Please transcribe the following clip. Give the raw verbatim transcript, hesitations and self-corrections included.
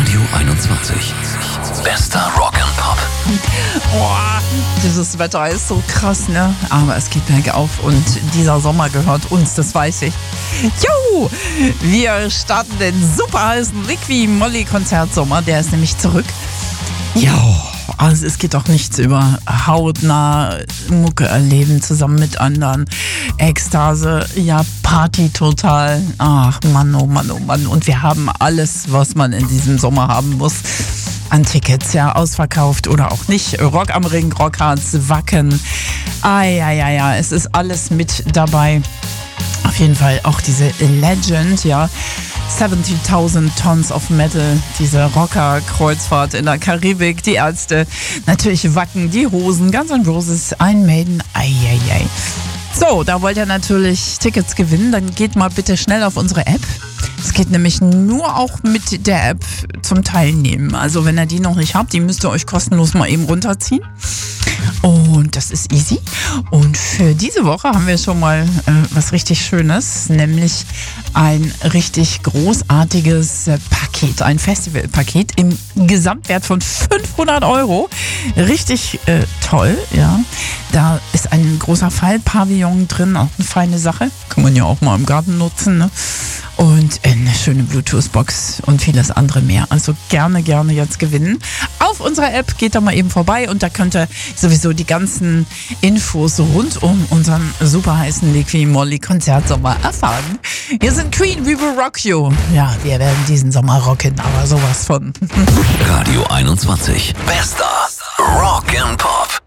Radio einundzwanzig. Bester Rock'n'Pop. Oh, dieses Wetter ist so krass, ne? Aber es geht bergauf und dieser Sommer gehört uns, das weiß ich. Jo, wir starten den super heißen Liqui Moly Konzertsommer, der ist nämlich zurück. Ja, also es geht doch nichts über hautnah Mucke erleben zusammen mit anderen. Ekstase, ja, Party total. Ach Mann, oh Mann, oh Mann. Und wir haben alles, was man in diesem Sommer haben muss. An Tickets, ja, ausverkauft oder auch nicht. Rock am Ring, Rockharz, Wacken. Ah, ja, ja, ja, es ist alles mit dabei. Auf jeden Fall auch diese Legend, ja. siebzigtausend Tons of Metal, diese Rocker-Kreuzfahrt in der Karibik, die Ärzte, natürlich Wacken, die Hosen, Guns N' Roses, Iron Maiden, ei, ei, ei. So, da wollt ihr natürlich Tickets gewinnen, dann geht mal bitte schnell auf unsere App. Es geht nämlich nur auch mit der App zum Teilnehmen. Also wenn ihr die noch nicht habt, die müsst ihr euch kostenlos mal eben runterziehen. Und das ist easy. Und für diese Woche haben wir schon mal äh, was richtig Schönes, nämlich ein richtig großartiges äh, Paket, ein Festivalpaket im Gesamtwert von fünfhundert Euro. Richtig äh, toll, ja. Da ist ein großer Fallpavillon drin, auch eine feine Sache. Kann man ja auch mal im Garten nutzen, ne? Und eine schöne Bluetooth-Box und vieles andere mehr. Also gerne, gerne jetzt gewinnen. Auf unserer App geht da mal eben vorbei und da könnt ihr sowieso die ganzen Infos rund um unseren super heißen Liqui Moly Konzertsommer erfahren. Wir sind Queen, we will rock you. Ja, wir werden diesen Sommer rocken, aber sowas von. Radio einundzwanzig. Bester Rock'n'Pop.